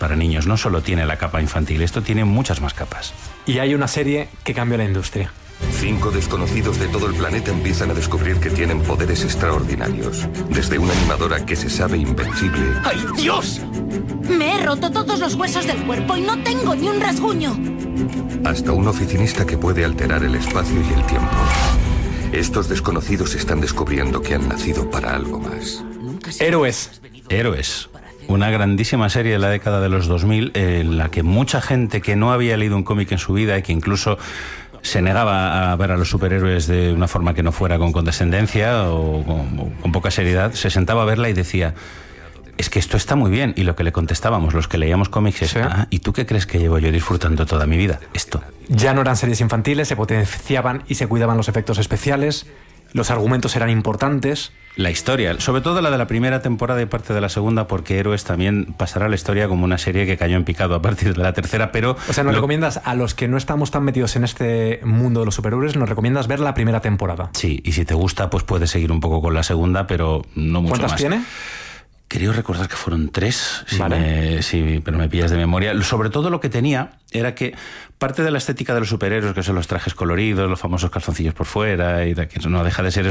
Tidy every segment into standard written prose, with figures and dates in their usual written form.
para niños. No solo tiene la capa infantil, esto tiene muchas más capas. Y hay una serie que cambió la industria. 5 desconocidos de todo el planeta empiezan a descubrir que tienen poderes extraordinarios. Desde una animadora que se sabe invencible... ¡Ay, Dios! Me he roto todos los huesos del cuerpo y no tengo ni un rasguño. Hasta un oficinista que puede alterar el espacio y el tiempo. Estos desconocidos están descubriendo que han nacido para algo más. Héroes. Héroes. Una grandísima serie de la década de los 2000 en la que mucha gente que no había leído un cómic en su vida y que incluso se negaba a ver a los superhéroes de una forma que no fuera con condescendencia o con poca seriedad, se sentaba a verla y decía: es que esto está muy bien. Y lo que le contestábamos los que leíamos cómics es: ¿y tú qué crees que llevo yo disfrutando toda mi vida? Esto. Ya no eran series infantiles, se potenciaban y se cuidaban los efectos especiales, los argumentos eran importantes. La historia, sobre todo la de la primera temporada y parte de la segunda, porque Héroes también pasará a la historia como una serie que cayó en picado a partir de la tercera, pero... O sea, ¿nos recomiendas a los que no estamos tan metidos en este mundo de los superhéroes, nos recomiendas ver la primera temporada? Sí, y si te gusta, pues puedes seguir un poco con la segunda, pero no mucho más. ¿Cuántas tiene? Creo recordar que fueron 3, vale. pero me pillas de memoria. Sobre todo lo que tenía era que parte de la estética de los superhéroes, que son los trajes coloridos, los famosos calzoncillos por fuera, y que no deja de ser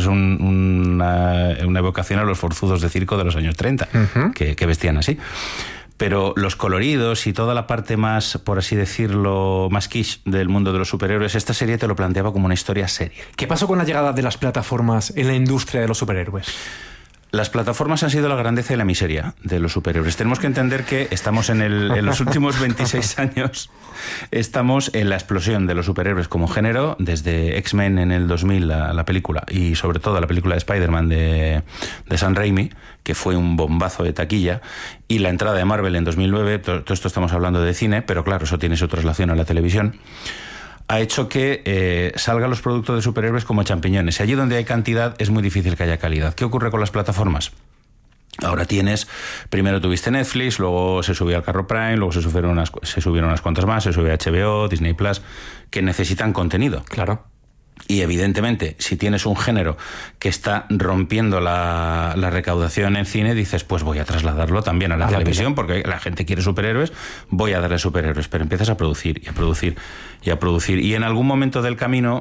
una evocación a los forzudos de circo de los años 30, que vestían así. Pero los coloridos y toda la parte más, por así decirlo, más quiche del mundo de los superhéroes, esta serie te lo planteaba como una historia seria. ¿Qué pasó con la llegada de las plataformas en la industria de los superhéroes? Las plataformas han sido la grandeza y la miseria de los superhéroes. Tenemos que entender que estamos en los últimos 26 años, estamos en la explosión de los superhéroes como género, desde X-Men en el 2000, la película, y sobre todo la película de Spider-Man de Sam Raimi, que fue un bombazo de taquilla, y la entrada de Marvel en 2009, todo esto estamos hablando de cine, pero claro, eso tiene su traslación a la televisión, ha hecho que salgan los productos de superhéroes como champiñones. Y allí donde hay cantidad es muy difícil que haya calidad. ¿Qué ocurre con las plataformas? Ahora primero tuviste Netflix, luego se subió al carro Prime, luego se subieron unas cuantas más, se subió HBO, Disney Plus, que necesitan contenido. Claro. Y evidentemente, si tienes un género que está rompiendo la recaudación en cine, dices, pues voy a trasladarlo también a la televisión, porque la gente quiere superhéroes, voy a darle superhéroes. Pero empiezas a producir y a producir y a producir. Y en algún momento del camino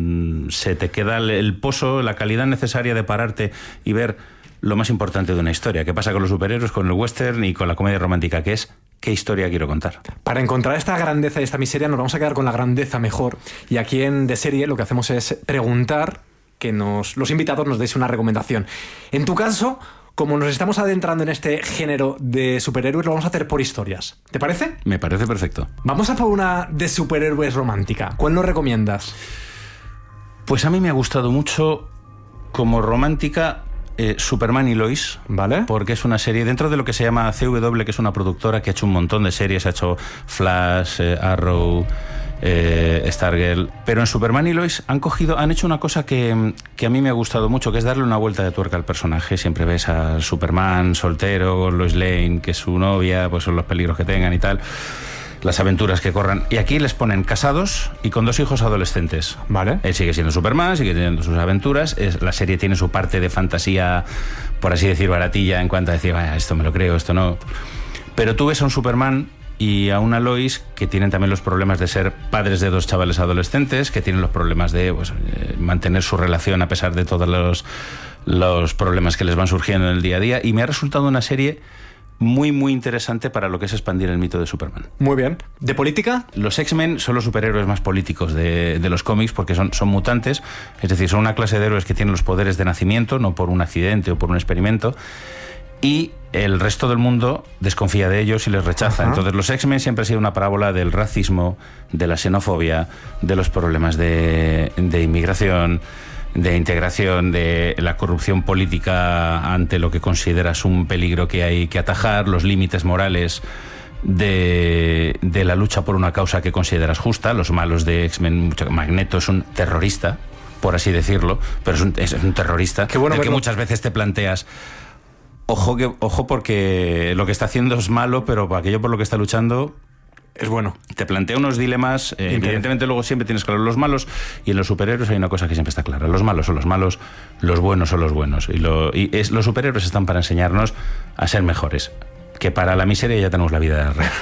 se te queda el pozo, la calidad necesaria de pararte y ver lo más importante de una historia. ¿Qué pasa con los superhéroes, con el western y con la comedia romántica? Que es, ¿qué historia quiero contar? Para encontrar esta grandeza y esta miseria nos vamos a quedar con la grandeza mejor. Y aquí en De Serie lo que hacemos es preguntar que los invitados nos deis una recomendación. En tu caso, como nos estamos adentrando en este género de superhéroes, lo vamos a hacer por historias. ¿Te parece? Me parece perfecto. Vamos a por una de superhéroes romántica. ¿Cuál nos recomiendas? Pues a mí me ha gustado mucho como romántica Superman y Lois, ¿vale? Porque es una serie dentro de lo que se llama CW, que es una productora que ha hecho un montón de series, ha hecho Flash, Arrow, Stargirl, pero en Superman y Lois han hecho una cosa que a mí me ha gustado mucho, que es darle una vuelta de tuerca al personaje. Siempre ves a Superman soltero, Lois Lane, que es su novia, pues son los peligros que tengan y tal, las aventuras que corran. Y aquí les ponen casados y con 2 hijos adolescentes. Vale. Él sigue siendo Superman, sigue teniendo sus aventuras. La serie tiene su parte de fantasía, por así decir, baratilla, en cuanto a decir, vaya, esto me lo creo, esto no. Pero tú ves a un Superman y a una Lois que tienen también los problemas de ser padres de 2 chavales adolescentes, que tienen los problemas de mantener su relación a pesar de todos los problemas que les van surgiendo en el día a día. Y me ha resultado una serie muy, muy interesante para lo que es expandir el mito de Superman. Muy bien. ¿De política? Los X-Men son los superhéroes más políticos de los cómics, porque son mutantes, es decir, son una clase de héroes que tienen los poderes de nacimiento, no por un accidente o por un experimento, y el resto del mundo desconfía de ellos y les rechaza. Ajá. Entonces los X-Men siempre ha sido una parábola del racismo, de la xenofobia, de los problemas de inmigración, de integración, de la corrupción política ante lo que consideras un peligro que hay que atajar, los límites morales de la lucha por una causa que consideras justa. Los malos de X-Men, Magneto es un terrorista, por así decirlo, pero es un terrorista. Qué bueno, del que muchas veces te planteas, ojo porque lo que está haciendo es malo, pero aquello por lo que está luchando es bueno. Te plantea unos dilemas. Evidentemente luego siempre tienes claro los malos, y en los superhéroes hay una cosa que siempre está clara: los malos son los malos, los buenos son los buenos, los superhéroes están para enseñarnos a ser mejores, que para la miseria ya tenemos la vida real.